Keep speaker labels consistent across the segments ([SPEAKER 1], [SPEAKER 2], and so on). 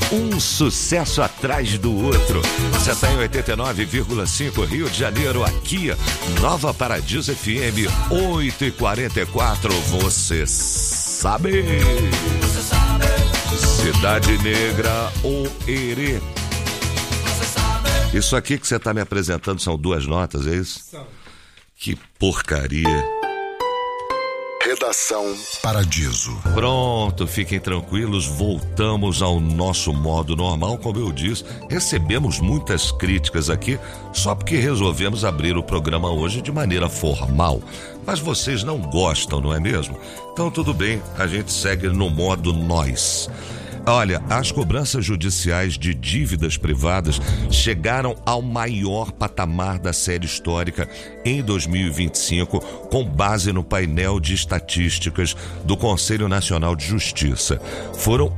[SPEAKER 1] Um sucesso atrás do outro. Você está em 89,5 Rio de Janeiro, aqui, Nova Paradiso FM 8h44. Você sabe? Cidade Negra ou Herê? Isso aqui que você está me apresentando são duas notas, é isso? São. Que porcaria.
[SPEAKER 2] Redação Paradiso.
[SPEAKER 1] Pronto, fiquem tranquilos, voltamos ao nosso modo normal. Como eu disse, recebemos muitas críticas aqui só porque resolvemos abrir o programa hoje de maneira formal. Mas vocês não gostam, não é mesmo? Então tudo bem, a gente segue no modo nós. Olha, as cobranças judiciais de dívidas privadas chegaram ao maior patamar da série histórica em 2025, com base no painel de estatísticas do Conselho Nacional de Justiça. Foram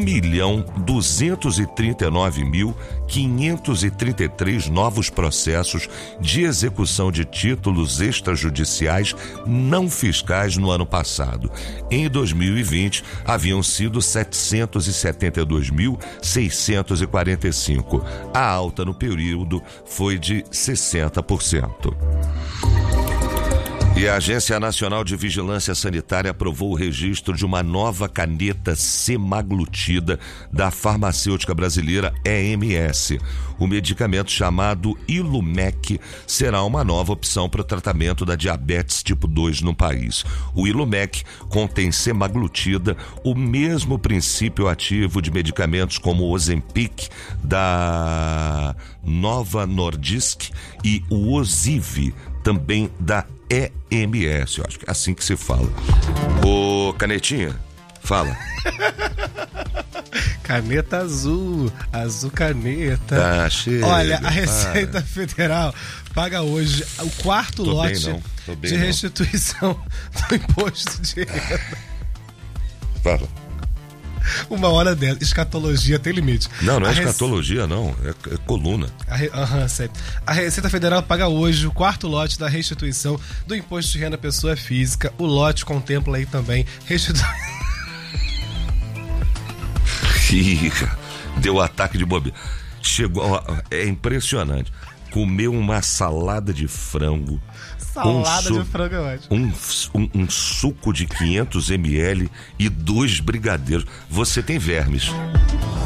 [SPEAKER 1] 1.239.533 novos processos de execução de títulos extrajudiciais não fiscais no ano passado. Em 2020, haviam sido 772.645. A alta no período foi de 60%. E a Agência Nacional de Vigilância Sanitária aprovou o registro de uma nova caneta semaglutida da farmacêutica brasileira EMS. O medicamento chamado Ilumec será uma nova opção para o tratamento da diabetes tipo 2 no país. O Ilumec contém semaglutida, o mesmo princípio ativo de medicamentos como o Ozempic da Novo Nordisk e o Ozivy, também da EMS, eu acho que é assim que se fala. Ô, Canetinha, fala.
[SPEAKER 3] Caneta azul, azul caneta.
[SPEAKER 1] Tá, chega.
[SPEAKER 3] Olha, a Receita Federal paga hoje o quarto lote de restituição do imposto de renda.
[SPEAKER 1] Fala.
[SPEAKER 3] Uma hora dessa, escatologia tem limite.
[SPEAKER 1] Não é escatologia, não, é coluna.
[SPEAKER 3] Sério. A Receita Federal paga hoje o quarto lote da restituição do imposto de renda à pessoa física. O lote contempla aí também restituição.
[SPEAKER 1] Deu ataque de bobeira. Chegou, é impressionante. Comeu uma salada de frango.
[SPEAKER 3] Salada de frango é ótimo.
[SPEAKER 1] Um suco de 500 ml e 2 brigadeiros. Você tem vermes.